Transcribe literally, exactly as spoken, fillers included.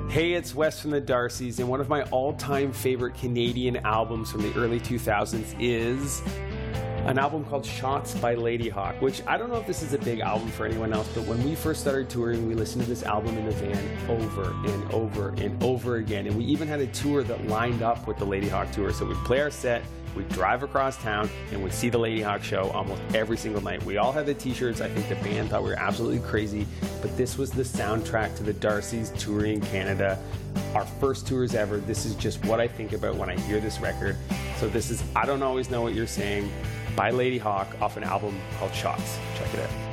Hey, it's Wes from the Darcys, and one of my all-time favorite Canadian albums from the early two thousands is an album called Shots by Ladyhawke, which I don't know if this is a big album for anyone else, but when we first started touring, we listened to this album in the van over and over and over again, and we even had a tour that lined up with the Ladyhawke tour, so we'd play our set, we'd drive across town, and we'd see the Ladyhawke show almost every single night. We all had the t-shirts. I think the band thought we were absolutely crazy, but this was the soundtrack to the Darcys touring Canada, our first tours ever. This is just what I think about when I hear this record. So this is I Don't Always Know What You're Saying by Ladyhawke off an album called Shots. Check it out.